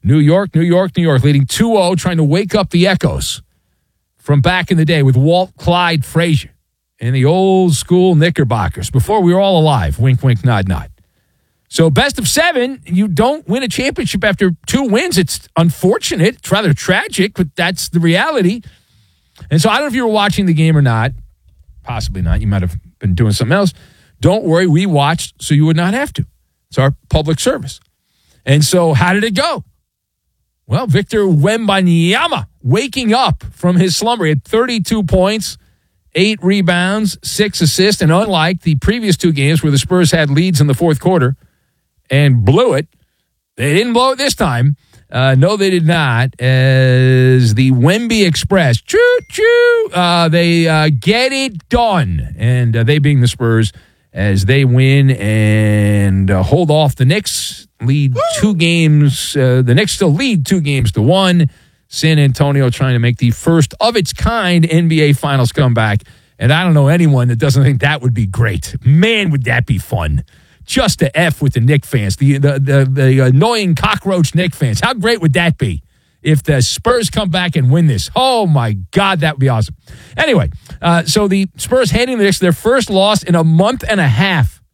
New York, leading 2-0, trying to wake up the echoes from back in the day with Walt Clyde Frazier and the old school Knickerbockers before we were all alive. Wink, wink, nod, nod. So best of 7, you don't win a championship after 2 wins. It's unfortunate. It's rather tragic, but that's the reality. And so I don't know if you were watching the game or not. Possibly not. You might have been doing something else. Don't worry. We watched so you would not have to. It's our public service. And so how did it go? Well, Victor Wembanyama waking up from his slumber. He had 32 points, 8 rebounds, 6 assists. And unlike the previous 2 games where the Spurs had leads in the fourth quarter and blew it, they didn't blow it this time. No, they did not. As the Wemby Express, choo-choo, they get it done. And they being the Spurs as they win and hold off the Knicks, lead 2 games. The Knicks still lead 2-1. San Antonio trying to make the first of its kind NBA Finals comeback. And I don't know anyone that doesn't think that would be great. Man, would that be fun. Just to F with the Knicks fans, the annoying cockroach Knicks fans. How great would that be if the Spurs come back and win this? Oh, my God, that would be awesome. Anyway, so the Spurs handing the Knicks their first loss in a month and a half.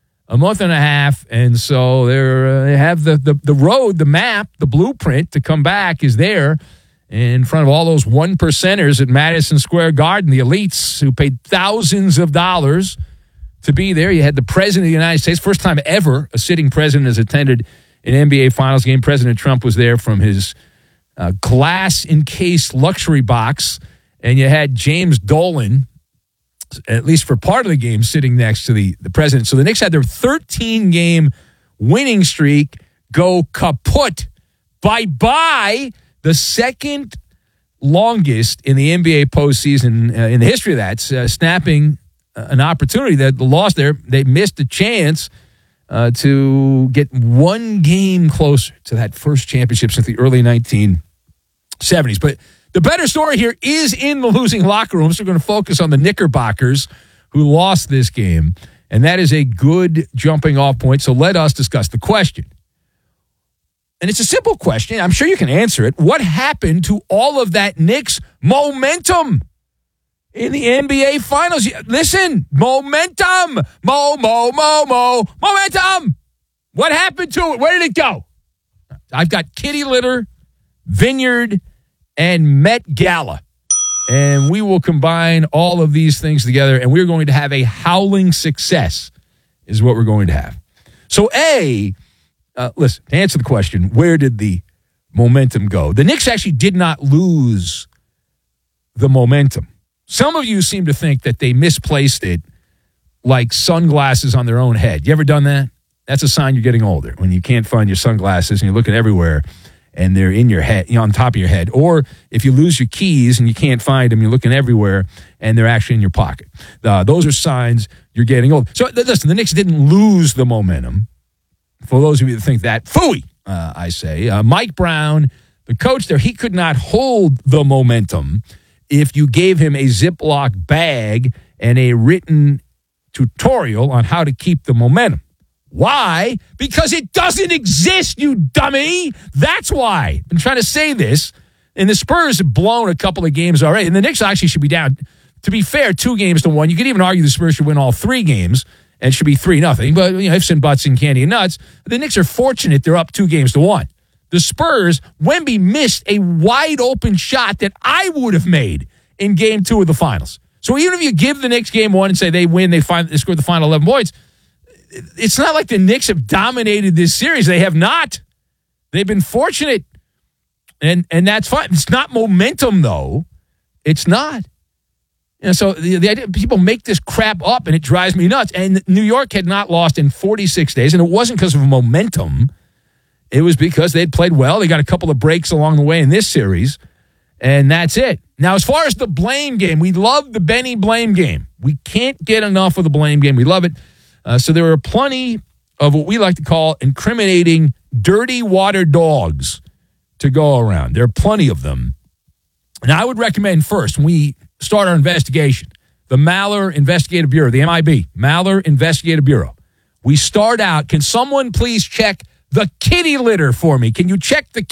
And so they have the road, the map, the blueprint to come back is there in front of all those 1%ers at Madison Square Garden, the elites who paid thousands of dollars to be there. You had the President of the United States, first time ever a sitting president has attended an NBA Finals game. President Trump was there from his glass-encased luxury box, and you had James Dolan, at least for part of the game, sitting next to the president. So the Knicks had their 13-game winning streak go kaput. Bye-bye, the second longest in the NBA postseason in the history of that, snapping an opportunity that the loss there. They missed a chance to get 1 game closer to that first championship since the early 1970s. But the better story here is in the losing locker room. So we're going to focus on the Knickerbockers who lost this game, and that is a good jumping off point. So let us discuss the question. And it's a simple question. I'm sure you can answer it. What happened to all of that Knicks momentum in the NBA Finals? Listen, momentum. Momentum. What happened to it? Where did it go? I've got Kitty Litter, Vineyard, and Met Gala. And we will combine all of these things together, and we're going to have a howling success is what we're going to have. So, listen, to answer the question, where did the momentum go? The Knicks actually did not lose the momentum. Some of you seem to think that they misplaced it like sunglasses on their own head. You ever done that? That's a sign you're getting older, when you can't find your sunglasses and you're looking everywhere and they're in your head, on top of your head. Or if you lose your keys and you can't find them, you're looking everywhere and they're actually in your pocket. Those are signs you're getting old. So listen, the Knicks didn't lose the momentum. For those of you that think that, phooey, I say. Mike Brown, the coach there, he could not hold the momentum if you gave him a Ziploc bag and a written tutorial on how to keep the momentum. Why? Because it doesn't exist, you dummy. That's why. I've been trying to say this. And the Spurs have blown a couple of games already. And the Knicks actually should be down, to be fair, 2-1. You could even argue the Spurs should win all 3 games and it should be 3-0. But, ifs and buts and candy and nuts. The Knicks are fortunate they're up 2-1. The Spurs, Wemby missed a wide-open shot that I would have made in Game 2 of the Finals. So even if you give the Knicks Game 1 and say they win, they score the final 11 points, it's not like the Knicks have dominated this series. They have not. They've been fortunate, and that's fine. It's not momentum, though. It's not. So the idea, people make this crap up, and it drives me nuts. And New York had not lost in 46 days, and it wasn't because of momentum. It was because they had played well. They got a couple of breaks along the way in this series, and that's it. Now, as far as the blame game, we love the Benny blame game. We can't get enough of the blame game. We love it. So there are plenty of what we like to call incriminating dirty water dogs to go around. There are plenty of them. And I would recommend first, when we start our investigation, the Maller Investigative Bureau, the MIB, Maller Investigative Bureau. We start out, can someone please check the kitty litter for me? Can you check the